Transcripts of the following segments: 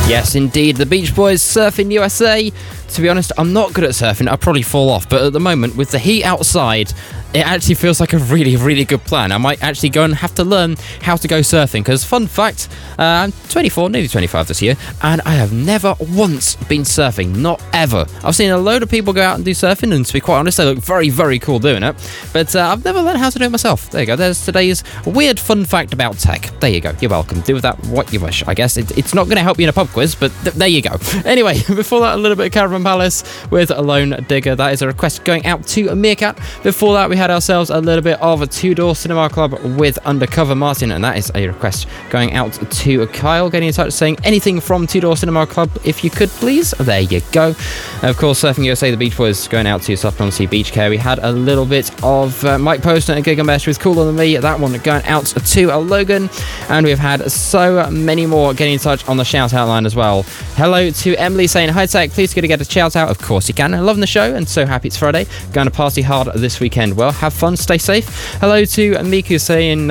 Yes, indeed. The Beach Boys, Surfing USA. To be honest, I'm not good at surfing. I'll probably fall off. But at the moment, with the heat outside, it actually feels like a really, really good plan. I might actually go and have to learn how to go surfing. Because, fun fact, I'm 24, nearly 25 this year, and I have never once been surfing. Not ever. I've seen a load of people go out and do surfing, and to be quite honest, they look very, very cool doing it. But I've never learned how to do it myself. There you go. There's today's weird fun fact about tech. There you go. You're welcome. Do with that what you wish. I guess it's not going to help you in a pub quiz, but there you go. Anyway, before that, a little bit of Caravan Palace with Lone Digger. That is a request going out to Meerkat. Before that, we had ourselves a little bit of a Two Door Cinema Club with Undercover Martin, and that is a request going out to Kyle, getting in touch saying anything from Two Door Cinema Club, if you could please. There you go. Of course, Surfing USA, the Beach Boys, going out to South Beach Care. We had a little bit of Mike Posner and Gigamesh with Cooler Than Me. That one going out to Logan, and we've had so many more getting in touch on the shout out line as well. Hello to Emily saying, hi Tech, please could I get a shout out? Of course you can. I'm loving the show and so happy it's Friday. Going to party hard this weekend. Well, have fun, stay safe. Hello to Miku saying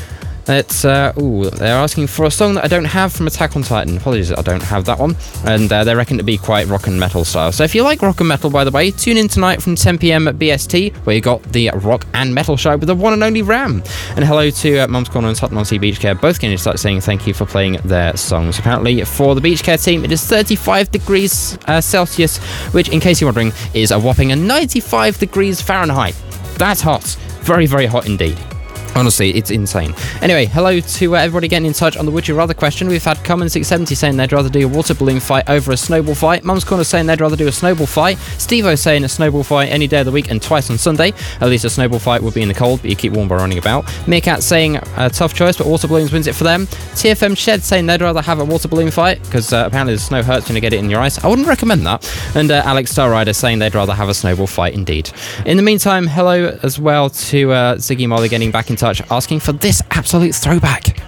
they're asking for a song that I don't have from Attack on Titan. Apologies that I don't have that one. And they reckon to be quite rock and metal style. So if you like rock and metal, by the way, tune in tonight from 10 PM at BST, where you got the rock and metal show with the one and only Ram. And hello to Mum's Corner and Sutton-on-Sea Beach Care, both getting to start saying thank you for playing their songs. Apparently, for the Beach Care team, it is 35 degrees Celsius, which, in case you're wondering, is a whopping 95 degrees Fahrenheit. That's hot. Very, very hot indeed. Honestly, it's insane. Anyway, hello to everybody getting in touch on the Would You Rather question. We've had Common 670 saying they'd rather do a water balloon fight over a snowball fight. Mum's Corner saying they'd rather do a snowball fight. Steve-O saying a snowball fight any day of the week and twice on Sunday. At least a snowball fight would be in the cold, but you keep warm by running about. Meerkat saying a tough choice, but water balloons wins it for them. TFM Shed saying they'd rather have a water balloon fight because apparently the snow hurts when you get it in your eyes. I wouldn't recommend that. And Alex Starrider saying they'd rather have a snowball fight indeed. In the meantime, hello as well to Ziggy Molly getting back in touch, asking for this absolute throwback.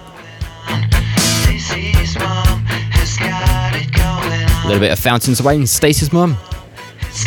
A little bit of Fountains of Wayne, Stacey's mum.